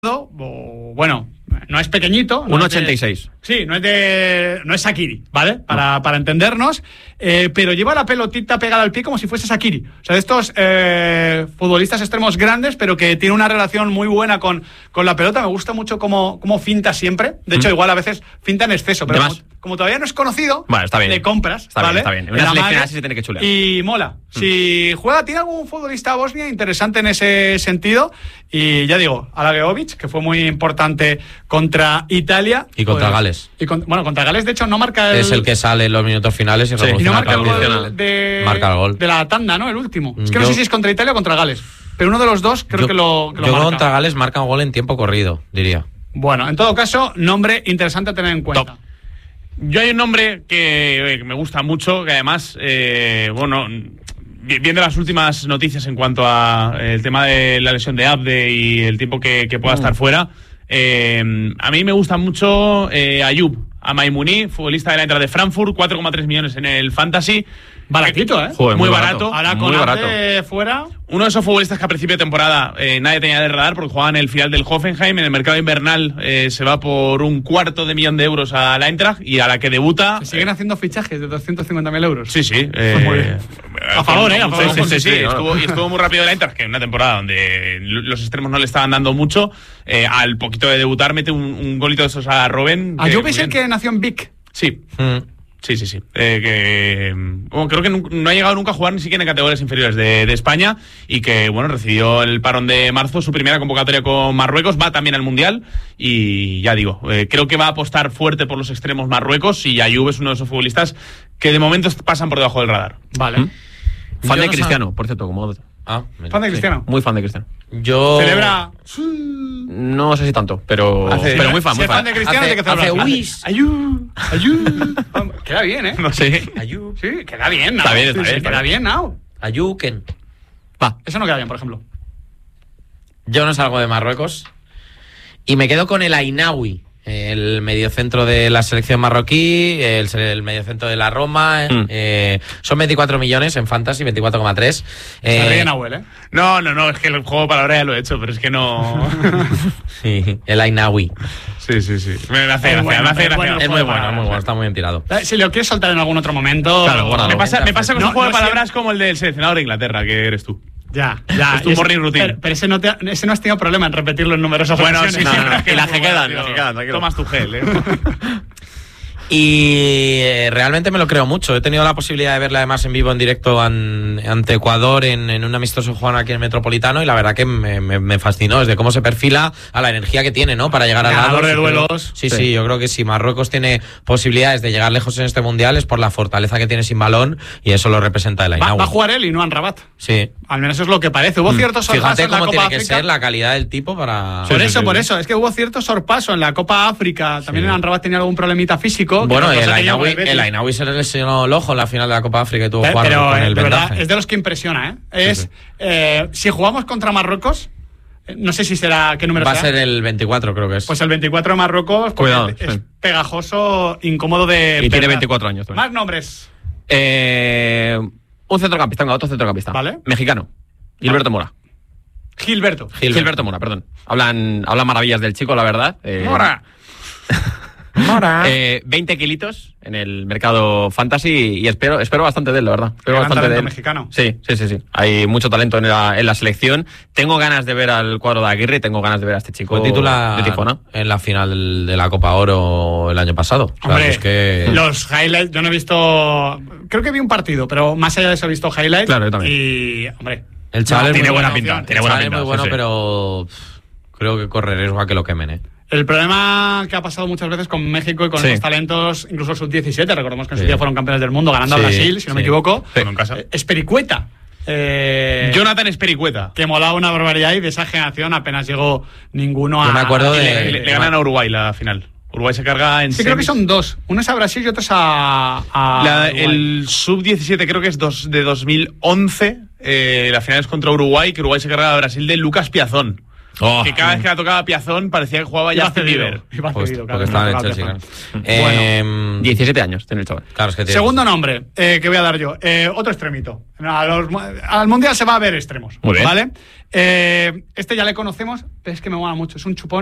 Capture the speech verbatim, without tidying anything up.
o, bueno, no es pequeñito. No uno ochenta y seis. Sí, no es de. No es Shaqiri, ¿vale? Para, no. para entendernos. Eh, pero lleva la pelotita pegada al pie como si fuese Shaqiri. O sea, de estos eh, futbolistas extremos grandes, pero que tiene una relación muy buena con, con la pelota. Me gusta mucho cómo, cómo finta siempre. De hecho, mm. igual a veces finta en exceso. Pero como, como todavía no es conocido, bueno, está bien. le compras. Está ¿vale? bien, está bien. En una selección así se tiene que chulear. Y mola. Mm. Si juega, tiene algún futbolista bosnia interesante en ese sentido. Y ya digo, Alageovic, que fue muy importante contra Italia. Y contra pues, Gales. Y con, bueno, contra Gales, de hecho, no marca el... Es el que sale en los minutos finales y, sí, y no marca el gol de, marca el gol de la tanda, ¿no? El último. Es que yo, no sé si es contra Italia o contra Gales. Pero uno de los dos creo yo, que lo, que lo yo marca. Contra Gales marca un gol en tiempo corrido, diría. Bueno, en todo caso, nombre interesante a tener en cuenta. Top. Yo hay un nombre que, que me gusta mucho, que además, eh, bueno... viendo las últimas noticias en cuanto a el tema de la lesión de Abde y el tiempo que, que pueda mm. estar fuera, eh, a mí me gusta mucho eh, Ayub Amaimuni, futbolista de la Eintracht de Frankfurt, cuatro coma tres millones en el Fantasy. Baratito, ¿eh? Joder, muy, muy barato. Ahora con Abde fuera... Uno de esos futbolistas que a principio de temporada eh, nadie tenía de radar porque jugaba en el filial del Hoffenheim. En el mercado invernal eh, se va por un cuarto de millón de euros a la Eintracht y a la que debuta... Se siguen eh, haciendo fichajes de doscientos cincuenta mil euros. Sí, sí. Eh, muy bien. A favor, ¿eh? A favor. Sí, sí, sí. sí, sí. Estuvo, y estuvo muy rápido la Eintracht, que en una temporada donde los extremos no le estaban dando mucho, eh, al poquito de debutar mete un, un golito de esos a Robben. Ayub es el que nació en Vic. Sí. Mm. Sí, sí, sí. Eh, que, bueno, creo que no, no ha llegado nunca a jugar ni siquiera en categorías inferiores de, de España y que, bueno, recibió el parón de marzo, su primera convocatoria con Marruecos, va también al Mundial y ya digo, eh, creo que va a apostar fuerte por los extremos Marruecos y Ayub es uno de esos futbolistas que de momento pasan por debajo del radar. Vale. ¿Mm? Fan Yo de no Cristiano, sabe. por cierto, como... Ah, fan de Cristiano. Sí, muy fan de Cristiano. Yo... Celebra... No sé si tanto, pero, hace, pero muy fan, muy fan. fan de Cristiano hace, tiene que celebrar. Hace Ayú, ayú. Queda bien, ¿eh? No sé. Ayú. Sí, queda bien, ¿no? Está bien, está sí, bien. Sí, queda bien, ¿no? Ayuken. Va. Eso no queda bien, por ejemplo. Yo no salgo de Marruecos y me quedo con el Ainaoui, el mediocentro de la selección marroquí, el, el mediocentro de la Roma. Mm. Eh, son veinticuatro millones en Fantasy, veinticuatro coma tres. Eh, Se ríe Nahuel, ¿eh? No, no, no, es que el juego para ahora ya lo he hecho, pero es que no... sí, el Ainaoui. Sí, sí, sí. Me hace gracia, bueno, me hace gracia. Bueno, es muy bueno, es muy bueno, está muy bien tirado. Si lo quieres soltar en algún otro momento... Claro, bueno, me pasa, me pasa con no, un juego no de palabras si... como el del seleccionador de Inglaterra, que eres tú. Ya, ya. Es tu morning routine. Pero, pero ese, no te, ese no has tenido problema en repetirlo en numerosas bueno, ocasiones. Bueno, sí, sí. No, no, no. Que las que quedan, las que quedan, tranquilo. Tomas tu gel, ¿eh? Y eh, realmente me lo creo mucho. He tenido la posibilidad de verla además en vivo, en directo an, ante Ecuador en, en un amistoso jugando aquí en el Metropolitano y la verdad que me, me, me fascinó desde cómo se perfila a la energía que tiene, ¿no? Para llegar al lado. de duelos. Sí, sí, sí, yo creo que si Marruecos tiene posibilidades de llegar lejos en este mundial es por la fortaleza que tiene sin balón y eso lo representa el Ainaoui. Va, va a jugar él y no Rabat. Sí. Al menos eso es lo que parece. Hubo ciertos sorpasos Fíjate en la cómo Copa tiene África. que ser la calidad del tipo para... Por sí, eso, sí, por sí. eso. Es que hubo cierto sorpaso en la Copa África. También sí. en Rabat tenía algún problemita físico. Bueno, el Ainaoui, el Ainaoui se le lesionó el ojo en la final de la Copa África y tuvo que jugar pero, con el de verdad, vendaje. es de los que impresiona, ¿eh? Es, sí, sí. Eh, si jugamos contra Marruecos, no sé si será, ¿qué número va será? Va a ser el veinticuatro, creo que es. Pues el veinticuatro de Marruecos. Cuidado. Es, es pegajoso, incómodo de... Y perder. Tiene veinticuatro años también. Más nombres. Eh, un centrocampista, otro centrocampista. Vale. Mexicano. Gilberto Mora. Gilberto. Gilberto. Gilberto Mora, perdón. Hablan, hablan maravillas del chico, la verdad. Eh, Mora. Mora. Eh, veinte kilitos en el mercado fantasy y espero, espero bastante de él, la verdad. Espero Gran bastante talento de él. mexicano. Sí, sí, sí, sí. Hay mucho talento en la, en la selección. Tengo ganas de ver al cuadro de Aguirre, tengo ganas de ver a este chico. Fue titular de Tijuana en la final de la Copa Oro el año pasado. O sea, Hombre, es que... los highlights, yo no he visto... Creo que vi un partido, pero más allá de eso he visto highlights. Claro, yo también. Y, hombre... El chaval no, es tiene muy buena bueno, pinta. el Tiene buena chaval pinta. es muy bueno, sí, sí. pero creo que corre riesgo a que lo quemen, ¿eh? El problema que ha pasado muchas veces con México y con sí. los talentos, incluso sub diecisiete, recordemos que en su sí. día fueron campeones del mundo ganando sí, a Brasil, si no sí. me equivoco. Sí. En casa. Espericueta. Eh, Jonathan Espericueta. Que molaba una barbaridad y de esa generación apenas llegó ninguno a... Yo me acuerdo a, de... Le, le, le ganan a Uruguay la final. Uruguay se carga en... Sí, creo que son dos. Uno es a Brasil y otro es a... a la, el sub diecisiete creo que es dos, de dos mil once. Eh, la final es contra Uruguay, que Uruguay se carga a Brasil de Lucas Piazón. Oh. Que cada vez que la tocaba Piazón parecía que jugaba Iba Justin cedido, Bieber. iba Pues, cedido, porque claro, estaba en el no Chelsea, tocaba claro. Piazón. Eh, diecisiete años tiene el chaval. claro, es que tiene- Segundo nombre eh, que voy a dar yo. Eh, otro extremito. A los- al Mundial se va a ver extremos. Muy bien. ¿Vale? Eh, este ya le conocemos, pero es que me mola mucho. Es un chupón.